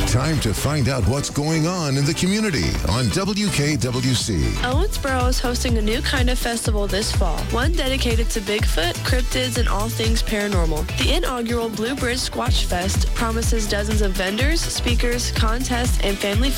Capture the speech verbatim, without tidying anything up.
Time to find out what's going on in the community on W K W C. Owensboro is hosting a new kind of festival this fall, one dedicated to Bigfoot, cryptids, and all things paranormal. The inaugural Blue Bridge Squatch Fest promises dozens of vendors, speakers, contests, and family